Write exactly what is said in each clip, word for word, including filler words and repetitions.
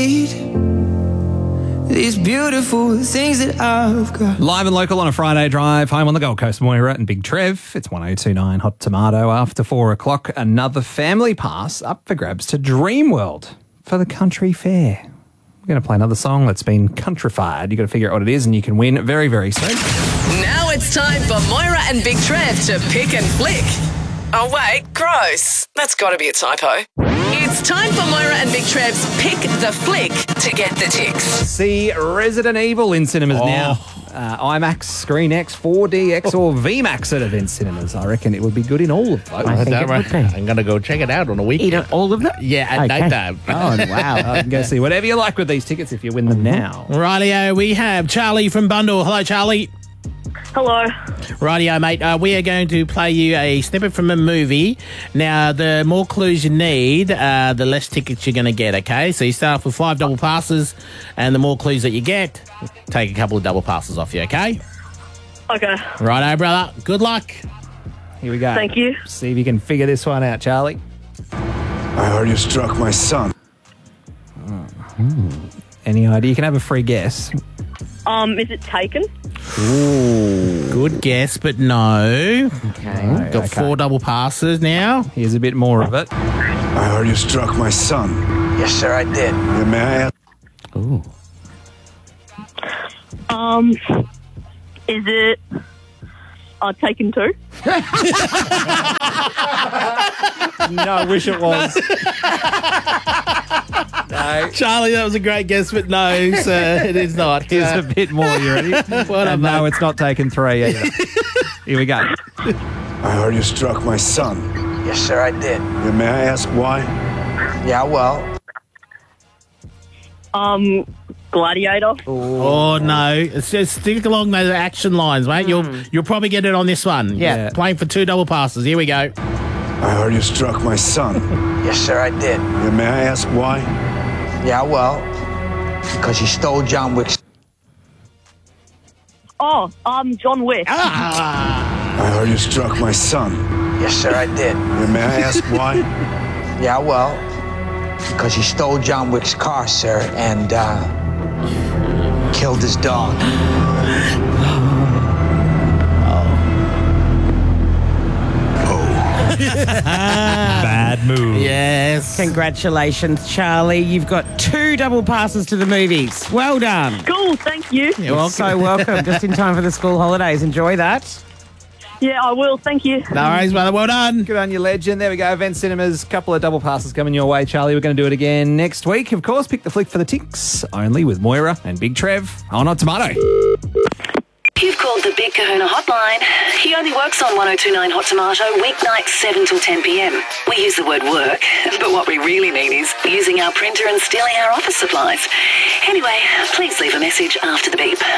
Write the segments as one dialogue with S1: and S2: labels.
S1: need these beautiful things that I've got.
S2: Live and local on a Friday drive, home on the Gold Coast, Moira and Big Trev. It's one oh two nine Hot Tomato. After four o'clock, another family pass up for grabs to Dreamworld for the country fair. We're going to play another song that's been countrified. You've got to figure out what it is and you can win very, very soon.
S3: Now it's time for Moira and Big Trev to pick and flick. Oh, wait, gross. That's got to be a typo. It's time for Moira and Big Trev's Pick the Flick to get the ticks.
S2: See Resident Evil in cinemas
S4: Oh.
S2: now. Uh, IMAX, Screen X, four D X or V MAX at event cinemas. I reckon it would be good in all of those.
S4: I think
S5: That
S4: it
S5: right.
S4: would be.
S5: I'm going to go check it out on a weekend.
S4: Eat all of them?
S5: Yeah, at
S4: Okay.
S5: night time.
S4: Oh, wow.
S2: Uh, you can go see whatever you like with these tickets if you win them now.
S5: Rightio, we have Charlie from Bundle. Hello, Charlie.
S6: Hello.
S5: Rightio, mate. Uh, we are going to play you a snippet from a movie. Now, the more clues you need, uh, the less tickets you're going to get, okay? So you start off with five double passes, and the more clues that you get, take a couple of double passes off you, okay?
S6: Okay.
S5: Righto, brother. Good luck.
S2: Here we go.
S6: Thank you.
S2: See if you can figure this one out, Charlie.
S7: I heard you struck my son.
S2: Any idea? You can have a free guess.
S6: Um, is it Taken?
S5: Good guess, but no.
S4: Okay.
S5: Got four double passes now.
S2: Here's a bit more of it.
S7: I heard you struck my son.
S1: Yes, sir, I did.
S7: Yeah, may I ask?
S4: Ooh.
S6: Um, is it uh, Taken two?
S2: No, I wish it was. No.
S5: Charlie, that was a great guess, but no, sir, it is not.
S2: Here's
S5: Uh,
S2: a bit more. You ready?
S5: Well
S2: and
S5: done,
S2: no,
S5: mate.
S2: it's not taken three either. Here we go.
S7: I heard you struck my son.
S1: Yes, sir, I did.
S7: Yeah, may I ask why?
S1: Yeah, well.
S6: Um, Gladiator?
S5: Oh no! It's just stick along those action lines, mate. You'll you'll probably get it on this one.
S4: Yeah.
S5: Playing for two double passes. Here we go.
S7: I heard you struck my son.
S1: Yes, sir, I did.
S7: Yeah, may I ask why?
S1: Yeah, well. Because you stole John Wick's.
S6: Oh, um, John Wick.
S5: Ah!
S7: I heard you struck my son.
S1: Yes, sir, I did.
S7: Yeah, may I ask why?
S1: Yeah, well. Because you stole John Wick's car, sir, and, uh, killed his dog.
S2: Bad move.
S5: Yes.
S4: Congratulations, Charlie. You've got two double passes to the movies. Well done.
S6: Cool, thank you.
S5: You're welcome.
S4: So welcome. Just in time for the school holidays. Enjoy that.
S6: Yeah, I will, thank you.
S5: No worries, brother. Well done.
S2: Good on you, legend. There we go. Event cinemas. Couple of double passes coming your way, Charlie. We're going to do it again next week. Of course, pick the flick for the ticks. Only with Moira and Big Trev on Hot Tomato.
S3: You've called the Big Kahuna hotline. He only works on one oh two nine Hot Tomato, weeknights seven till ten p.m. We use the word work, but what we really mean is using our printer and stealing our office supplies. Anyway, please leave a message after the beep.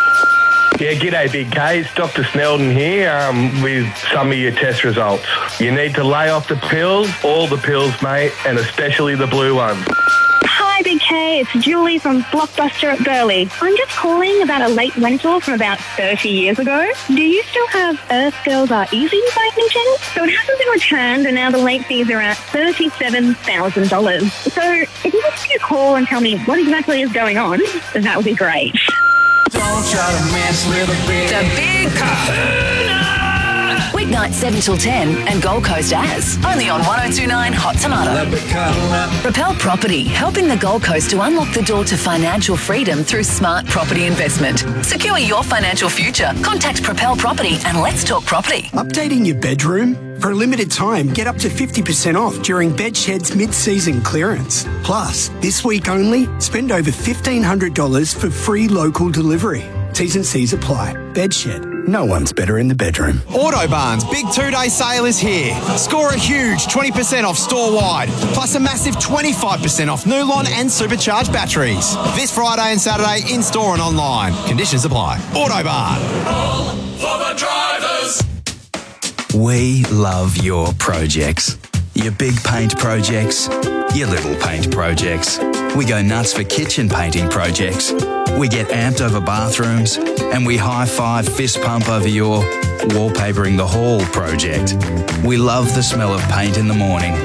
S8: Yeah, g'day Big K, it's Doctor Snelden here um, with some of your test results. You need to lay off the pills, all the pills, mate, and especially the blue ones.
S9: Hi, Big K. It's Julie from Blockbuster at Burleigh. I'm just calling about a late rental from about thirty years ago. Do you still have Earth Girls Are Easy by any chance? So it hasn't been returned, and now the late fees are at thirty-seven thousand dollars. So if you could give me a call and tell me what exactly is going on, that would be great.
S1: Don't try to mess with a big...
S3: The Big Kahuna! Weeknights seven till ten and Gold Coast as. Only on one oh two nine Hot Tomato. Propel Property, helping the Gold Coast to unlock the door to financial freedom through smart property investment. Secure your financial future. Contact Propel Property and let's talk property.
S10: Updating your bedroom? For a limited time, get up to fifty percent off during Bedshed's mid-season clearance. Plus, this week only, spend over fifteen hundred dollars for free local delivery. T's and C's apply. Bedshed. No one's better in the bedroom.
S11: Autobarn's big two-day sale is here. Score a huge twenty percent off store-wide, plus a massive twenty-five percent off Nulon and supercharged batteries. This Friday and Saturday in-store and online. Conditions apply. Autobarn.
S12: All for the drivers.
S13: We love your projects. Your big paint projects, your little paint projects. We go nuts for kitchen painting projects. We get amped over bathrooms, and we high-five fist pump over your wallpapering the hall project. We love the smell of paint in the morning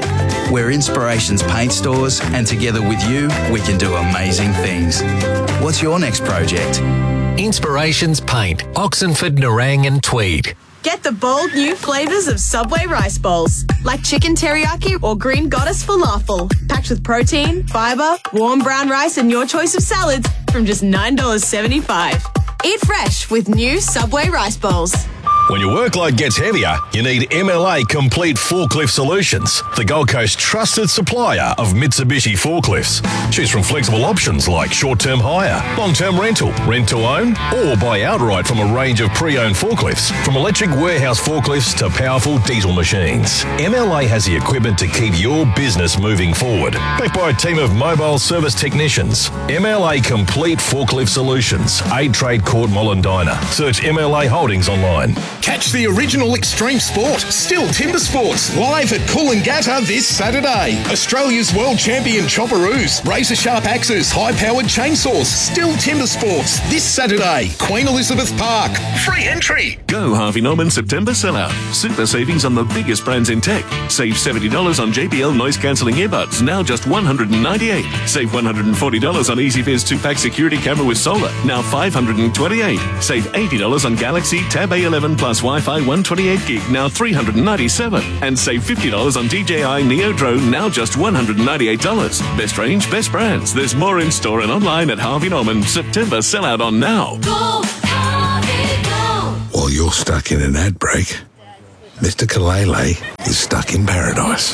S13: We're Inspirations Paint Stores, and together with you, we can do amazing things. What's your next project?
S14: Inspirations Paint, Oxenford, Nerang and Tweed.
S15: Get the bold new flavours of Subway rice bowls, like chicken teriyaki or green goddess falafel, packed with protein, fibre, warm brown rice and your choice of salads from just nine dollars seventy-five. Eat fresh with new Subway rice bowls.
S16: When your workload gets heavier, you need M L A Complete Forklift Solutions, the Gold Coast trusted supplier of Mitsubishi forklifts. Choose from flexible options like short-term hire, long-term rental, rent-to-own, or buy outright from a range of pre-owned forklifts, from electric warehouse forklifts to powerful diesel machines. M L A has the equipment to keep your business moving forward. Backed by a team of mobile service technicians. M L A Complete Forklift Solutions, eight Trade Court, Mollendina. Search M L A Holdings online.
S17: Catch the original extreme sport, Still Timber Sports, live at Coolangatta this Saturday. Australia's world champion chopperoos, razor-sharp axes, high-powered chainsaws, Still Timber Sports this Saturday, Queen Elizabeth Park. Free entry.
S18: Go Harvey Norman September sellout. Super savings on the biggest brands in tech. Save seventy dollars on J B L noise-cancelling earbuds, now just one hundred ninety-eight dollars. Save one hundred forty dollars on EasyViz two-pack security camera with solar, now five hundred twenty-eight dollars. Save eighty dollars on Galaxy Tab A eleven Plus Wi-Fi one twenty-eight gig, now three hundred ninety-seven dollars. And save fifty dollars on D J I Neo Drone, now just one hundred ninety-eight dollars. Best range, best brands. There's more in store and online at Harvey Norman. September sellout on now.
S12: Go, Harvey, go.
S19: While you're stuck in an ad break, Mister Kalele is stuck in paradise.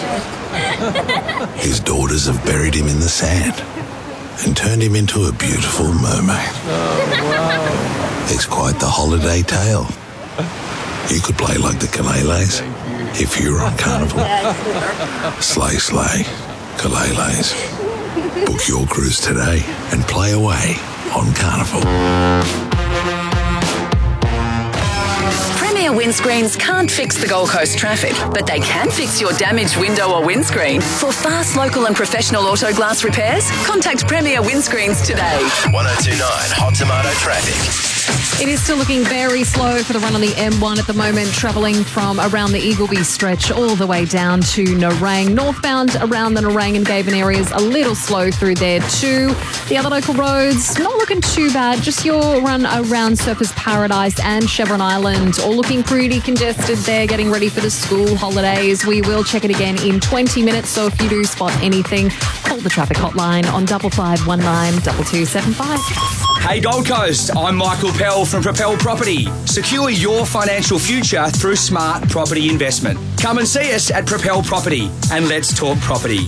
S19: His daughters have buried him in the sand and turned him into a beautiful mermaid.
S12: Oh, wow.
S19: It's quite the holiday tale. You could play like the Kaleles if you were on Carnival. Slay, slay, Kaleles. Book your cruise today and play away on Carnival.
S3: Premier Windscreens can't fix the Gold Coast traffic, but they can fix your damaged window or windscreen. For fast, local and professional auto glass repairs, contact Premier Windscreens today.
S20: one oh two point nine Hot Tomato Traffic.
S21: It is still looking very slow for the run on the M one at the moment, travelling from around the Eagleby stretch all the way down to Nerang. Northbound around the Nerang and Gaven areas, a little slow through there too. The other local roads, not looking too bad. Just your run around Surfers Paradise and Chevron Island, all looking pretty congested there, getting ready for the school holidays. We will check it again in twenty minutes, so if you do spot anything, call the traffic hotline on double five one nine two two seven five.
S22: Hey Gold Coast, I'm Michael Pell from Propel Property. Secure your financial future through smart property investment. Come and see us at Propel Property and let's talk property.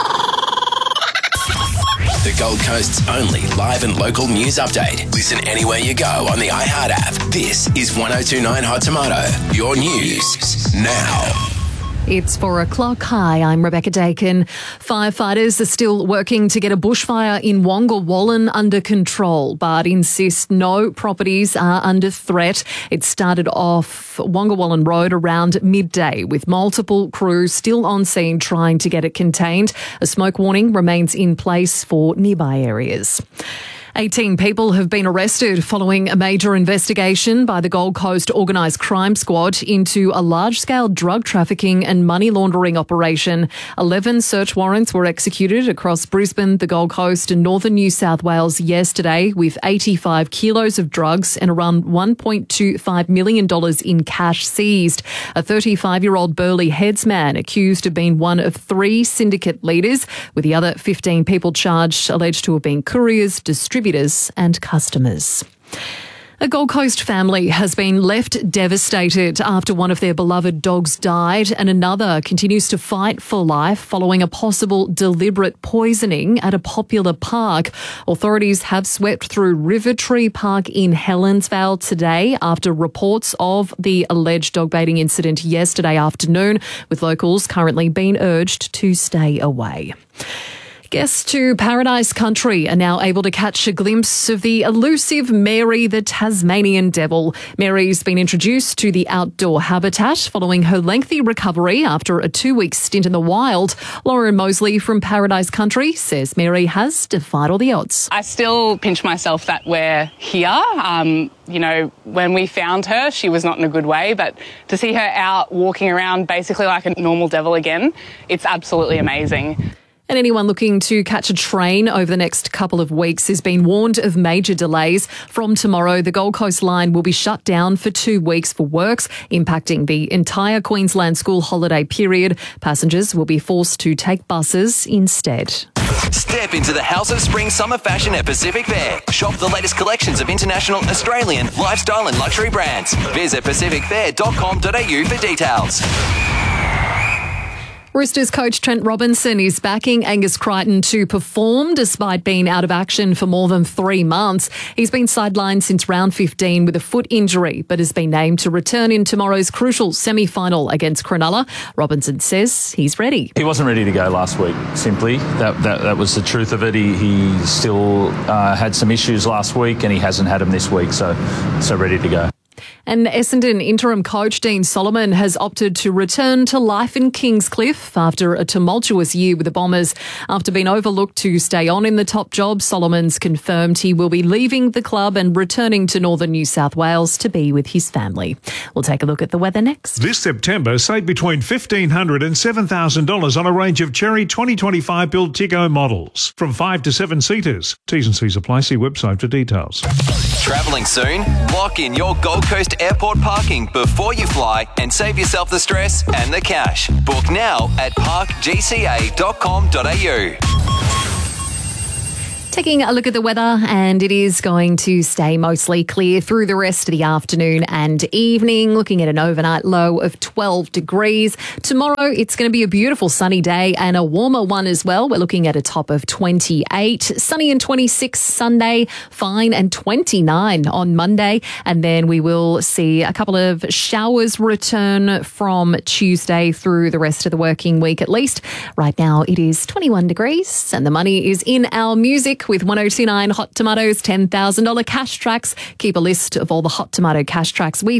S20: The Gold Coast's only live and local news update. Listen anywhere you go on the iHeart app. This is one oh two point nine Hot Tomato. Your news now.
S21: It's four o'clock. Hi, I'm Rebecca Dakin. Firefighters are still working to get a bushfire in Wonga Wallen under control, but insist no properties are under threat. It started off Wonga Wallen Road around midday, with multiple crews still on scene trying to get it contained. A smoke warning remains in place for nearby areas. eighteen people have been arrested following a major investigation by the Gold Coast Organised Crime Squad into a large-scale drug trafficking and money laundering operation. eleven search warrants were executed across Brisbane, the Gold Coast and northern New South Wales yesterday, with eighty-five kilos of drugs and around one point two five million dollars in cash seized. A thirty-five-year-old Burleigh headsman accused of being one of three syndicate leaders, with the other fifteen people charged alleged to have been couriers, distributors and customers. A Gold Coast family has been left devastated after one of their beloved dogs died, and another continues to fight for life following a possible deliberate poisoning at a popular park. Authorities have swept through River Tree Park in Helensvale today after reports of the alleged dog baiting incident yesterday afternoon, with locals currently being urged to stay away. Guests to Paradise Country are now able to catch a glimpse of the elusive Mary the Tasmanian Devil. Mary's been introduced to the outdoor habitat following her lengthy recovery after a two-week stint in the wild. Lauren Mosley from Paradise Country says Mary has defied all the odds.
S4: I still pinch myself that we're here. Um, you know, when we found her, she was not in a good way, but to see her out walking around basically like a normal devil again, it's absolutely amazing.
S21: And anyone looking to catch a train over the next couple of weeks has been warned of major delays. From tomorrow, the Gold Coast line will be shut down for two weeks for works, impacting the entire Queensland school holiday period. Passengers will be forced to take buses instead.
S7: Step into the House of Spring Summer Fashion at Pacific Fair. Shop the latest collections of international, Australian, lifestyle and luxury brands. Visit pacific fair dot com dot a u for details.
S21: Roosters coach Trent Robinson is backing Angus Crichton to perform despite being out of action for more than three months. He's been sidelined since round fifteen with a foot injury, but has been named to return in tomorrow's crucial semi-final against Cronulla. Robinson says he's ready.
S23: He wasn't ready to go last week, simply. That that, that was the truth of it. He, he still uh, had some issues last week and he hasn't had them this week, so so ready to go.
S21: And Essendon interim coach Dean Solomon has opted to return to life in Kingscliff after a tumultuous year with the Bombers. After being overlooked to stay on in the top job, Solomon's confirmed he will be leaving the club and returning to northern New South Wales to be with his family. We'll take a look at the weather next.
S24: This September, save between fifteen hundred dollars and seven thousand dollars on a range of Cherry twenty twenty-five build Tiggo models from five to seven seaters. T's and C's apply. See website for details.
S7: Travelling soon? Lock in your Gold Coast airport parking before you fly and save yourself the stress and the cash. Book now at park g c a dot com dot a u.
S21: Taking a look at the weather, and it is going to stay mostly clear through the rest of the afternoon and evening, looking at an overnight low of twelve degrees. Tomorrow, it's going to be a beautiful sunny day and a warmer one as well. We're looking at a top of twenty-eight, sunny and twenty-six Sunday, fine and twenty-nine on Monday. And then we will see a couple of showers return from Tuesday through the rest of the working week at least. Right now, it is twenty-one degrees and the money is in our music with one oh two nine Hot Tomatoes ten thousand dollars cash tracks. Keep a list of all the Hot Tomato cash tracks with